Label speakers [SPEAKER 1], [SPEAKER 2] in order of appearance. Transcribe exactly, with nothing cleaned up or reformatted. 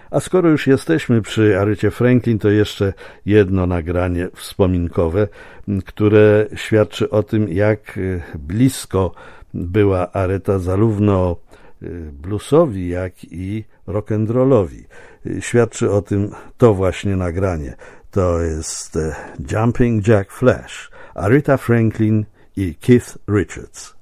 [SPEAKER 1] A skoro już jesteśmy przy Aretcie Franklin, to jeszcze jedno nagranie wspominkowe, które świadczy o tym, jak blisko była Aretta zarówno bluesowi, jak i rock'n'rollowi. Świadczy o tym to właśnie nagranie. To jest Jumping Jack Flash, Aretha Franklin i Keith Richards.